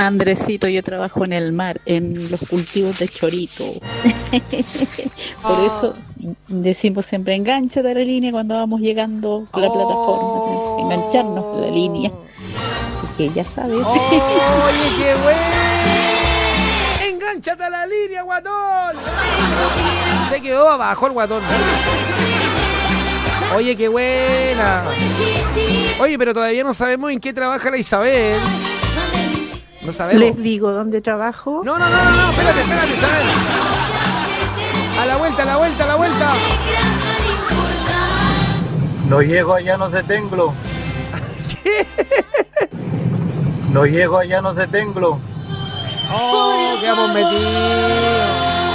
Andresito, yo trabajo en el mar, en los cultivos de chorito. Por eso decimos siempre, engánchate a la línea cuando vamos llegando a la plataforma. Tenemos que engancharnos a la línea. Así que ya sabes. ¡Oye, qué bueno! ¡Engánchate a la línea, guatón! Se quedó abajo el guatón. Oye, qué buena. Oye, pero todavía no sabemos en qué trabaja la Isabel. No sabemos. ¿Les digo dónde trabajo? No, espérate, Isabel. A la vuelta. No llego a Llanos de Tenglo. No llego a Llanos de Tenglo. Oh, quedamos metidos.